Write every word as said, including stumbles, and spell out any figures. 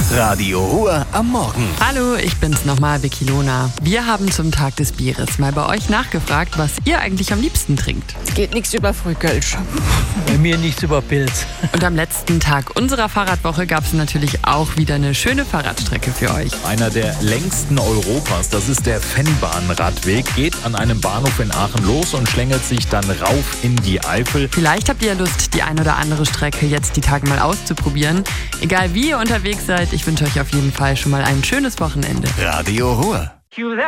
Radio Ruhr am Morgen. Hallo, ich bin's nochmal, Vicky Lona. Wir haben zum Tag des Bieres mal bei euch nachgefragt, was ihr eigentlich am liebsten trinkt. Es geht nichts über Frühkölsch. Bei mir nichts über Pilz. Und am letzten Tag unserer Fahrradwoche gab es natürlich auch wieder eine schöne Fahrradstrecke für euch. Einer der längsten Europas, das ist der Fennbahn-Radweg, geht an einem Bahnhof in Aachen los und schlängelt sich dann rauf in die Eifel. Vielleicht habt ihr ja Lust, die ein oder andere Strecke jetzt die Tage mal auszuprobieren. Egal wie ihr unterwegs seid, ich wünsche euch auf jeden Fall schon mal ein schönes Wochenende. Radio Ruhr.